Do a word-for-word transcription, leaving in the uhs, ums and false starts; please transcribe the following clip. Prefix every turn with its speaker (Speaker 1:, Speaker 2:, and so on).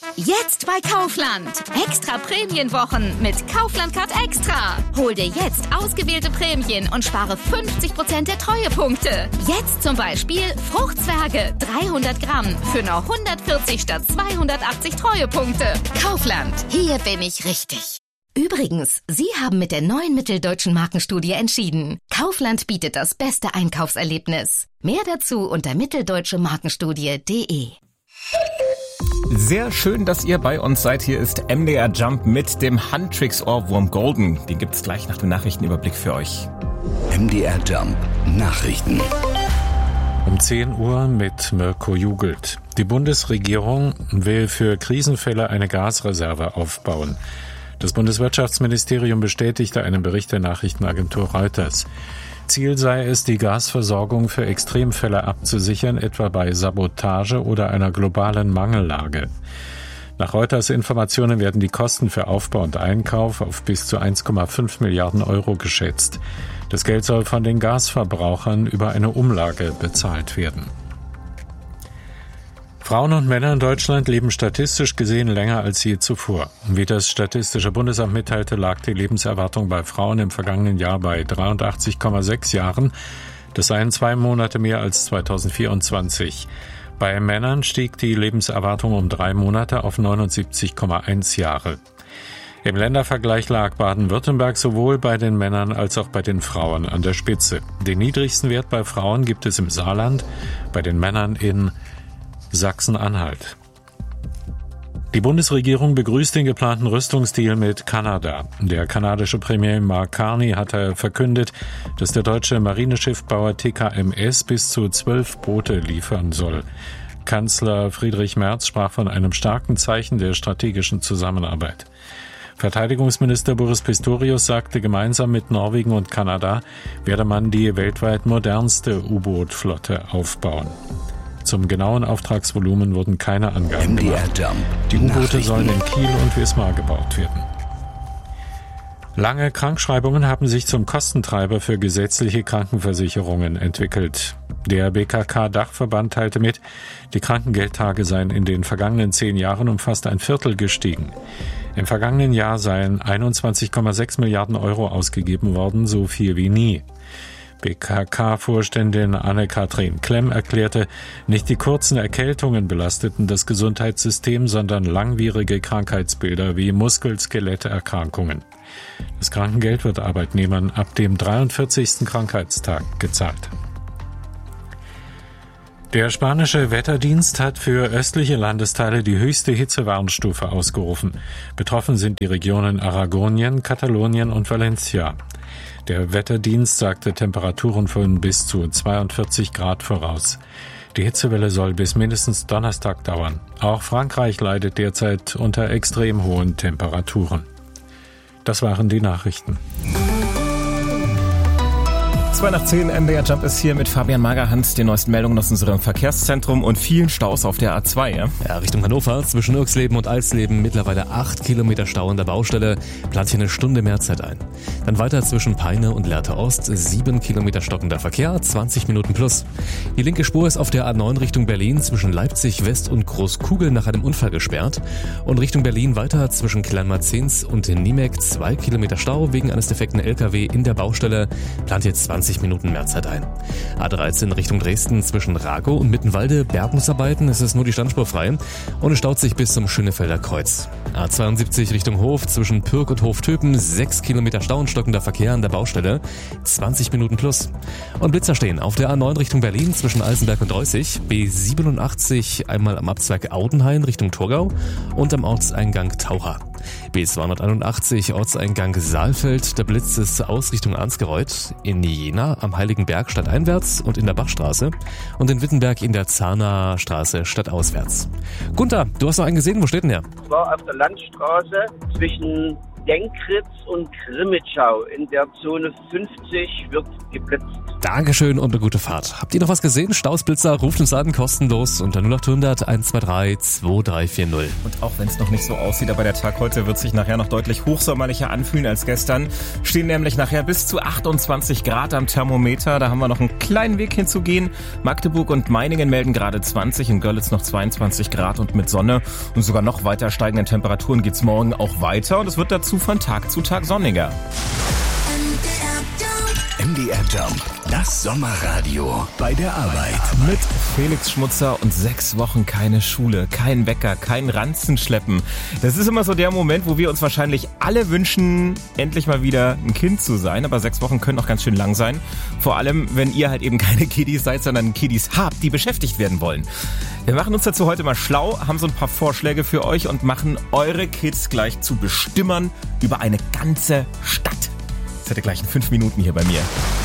Speaker 1: Jetzt bei Kaufland. Extra Prämienwochen mit Kaufland Card Extra. Hol dir jetzt ausgewählte Prämien und spare fünfzig Prozent der Treuepunkte. Jetzt zum Beispiel Fruchtzwerge dreihundert Gramm für nur hundertvierzig statt zweihundertachtzig Treuepunkte. Kaufland, hier bin ich richtig. Übrigens, Sie haben mit der neuen Mitteldeutschen Markenstudie entschieden. Kaufland bietet das beste Einkaufserlebnis. Mehr dazu unter mitteldeutsche markenstudie punkt de.
Speaker 2: Sehr schön, dass ihr bei uns seid. Hier ist M D R Jump mit dem Huntrix-Ohrwurm Golden. Den gibt's gleich nach dem Nachrichtenüberblick für euch.
Speaker 3: M D R Jump Nachrichten.
Speaker 4: Um zehn Uhr mit Mirko Jugelt. Die Bundesregierung will für Krisenfälle eine Gasreserve aufbauen. Das Bundeswirtschaftsministerium bestätigte einen Bericht der Nachrichtenagentur Reuters. Ziel sei es, die Gasversorgung für Extremfälle abzusichern, etwa bei Sabotage oder einer globalen Mangellage. Nach Reuters Informationen werden die Kosten für Aufbau und Einkauf auf bis zu eins Komma fünf Milliarden Euro geschätzt. Das Geld soll von den Gasverbrauchern über eine Umlage bezahlt werden. Frauen und Männer in Deutschland leben statistisch gesehen länger als je zuvor. Wie das Statistische Bundesamt mitteilte, lag die Lebenserwartung bei Frauen im vergangenen Jahr bei dreiundachtzig Komma sechs Jahren. Das seien zwei Monate mehr als zweitausendvierundzwanzig. Bei Männern stieg die Lebenserwartung um drei Monate auf neunundsiebzig Komma eins Jahre. Im Ländervergleich lag Baden-Württemberg sowohl bei den Männern als auch bei den Frauen an der Spitze. Den niedrigsten Wert bei Frauen gibt es im Saarland, bei den Männern in Sachsen-Anhalt. Die Bundesregierung begrüßt den geplanten Rüstungsdeal mit Kanada. Der kanadische Premier Mark Carney hatte verkündet, dass der deutsche Marineschiffbauer T K M S bis zu zwölf Boote liefern soll. Kanzler Friedrich Merz sprach von einem starken Zeichen der strategischen Zusammenarbeit. Verteidigungsminister Boris Pistorius sagte, gemeinsam mit Norwegen und Kanada werde man die weltweit modernste U-Boot-Flotte aufbauen. Zum genauen Auftragsvolumen wurden keine Angaben gemacht. Die U-Boote sollen in Kiel und Wismar gebaut werden. Lange Krankschreibungen haben sich zum Kostentreiber für gesetzliche Krankenversicherungen entwickelt. Der B K K-Dachverband teilte mit, die Krankengeldtage seien in den vergangenen zehn Jahren um fast ein Viertel gestiegen. Im vergangenen Jahr seien einundzwanzig Komma sechs Milliarden Euro ausgegeben worden, so viel wie nie. B K K-Vorständin Anne-Kathrin Klemm erklärte, nicht die kurzen Erkältungen belasteten das Gesundheitssystem, sondern langwierige Krankheitsbilder wie Muskel-Skeletterkrankungen. Das Krankengeld wird Arbeitnehmern ab dem dreiundvierzigsten Krankheitstag gezahlt. Der spanische Wetterdienst hat für östliche Landesteile die höchste Hitzewarnstufe ausgerufen. Betroffen sind die Regionen Aragonien, Katalonien und Valencia. Der Wetterdienst sagte Temperaturen von bis zu zweiundvierzig Grad voraus. Die Hitzewelle soll bis mindestens Donnerstag dauern. Auch Frankreich leidet derzeit unter extrem hohen Temperaturen. Das waren die Nachrichten.
Speaker 2: zwei nach zehn, M D R Jump ist hier mit Fabian Magerhans, den neuesten Meldungen aus unserem Verkehrszentrum und vielen Staus auf der A zwei. Ja,
Speaker 5: ja Richtung Hannover, zwischen Irksleben und Alsleben mittlerweile acht Kilometer Stau an der Baustelle, plant hier eine Stunde mehr Zeit ein. Dann weiter zwischen Peine und Lehrte Ost, sieben Kilometer stockender Verkehr, zwanzig Minuten plus. Die linke Spur ist auf der A neun Richtung Berlin zwischen Leipzig West und Großkugel nach einem Unfall gesperrt. Und Richtung Berlin weiter zwischen Kleinmarzens und Niemek, zwei Kilometer Stau wegen eines defekten L K W in der Baustelle, plant jetzt zwanzig Minuten mehr Zeit ein. A dreizehn Richtung Dresden zwischen Ragow und Mittenwalde, Bergungsarbeiten, es ist nur die Standspur frei und es staut sich bis zum Schönefelder Kreuz. A zweiundsiebzig Richtung Hof zwischen Pürg und Hoftöpen, sechs Kilometer Stau und stockender Verkehr an der Baustelle, zwanzig Minuten plus. Und Blitzer stehen auf der A neun Richtung Berlin zwischen Alsenberg und Reußig, B siebenundachtzig einmal am Abzweig Audenhain Richtung Torgau und am Ortseingang Taucher. B zweihunderteinundachtzig Ortseingang Saalfeld, der Blitz ist aus Richtung Ansgereuth, in Jena am Heiligenberg stadteinwärts und in der Bachstraße und in Wittenberg in der Zahner Straße stadtauswärts. Gunther, du hast noch einen gesehen, wo steht denn der?
Speaker 6: Ich war auf der Landstraße zwischen Denkritz und Grimmitschau. In der Zone fünfzig wird geblitzt.
Speaker 5: Dankeschön und eine gute Fahrt. Habt ihr noch was gesehen? Stausblitzer, ruft uns an, kostenlos unter null acht hundert eins zwei drei zwei drei vier null.
Speaker 2: Und auch wenn es noch nicht so aussieht, aber der Tag heute wird sich nachher noch deutlich hochsommerlicher anfühlen als gestern. Stehen nämlich nachher bis zu achtundzwanzig Grad am Thermometer. Da haben wir noch einen kleinen Weg hinzugehen. Magdeburg und Meiningen melden gerade zwanzig, in Görlitz noch zweiundzwanzig Grad und mit Sonne. Und sogar noch weiter steigenden Temperaturen geht's morgen auch weiter. Und es wird dazu von Tag zu Tag sonniger.
Speaker 3: M D R Jump, das Sommerradio bei der Arbeit.
Speaker 2: Mit Felix Schmutzer und sechs Wochen keine Schule, kein Wecker, kein Ranzen schleppen. Das ist immer so der Moment, wo wir uns wahrscheinlich alle wünschen, endlich mal wieder ein Kind zu sein. Aber sechs Wochen können auch ganz schön lang sein. Vor allem, wenn ihr halt eben keine Kiddies seid, sondern Kiddies habt, die beschäftigt werden wollen. Wir machen uns dazu heute mal schlau, haben so ein paar Vorschläge für euch und machen eure Kids gleich zu Bestimmern über eine ganze Stadt. Jetzt seid ihr gleich in fünf Minuten hier bei mir.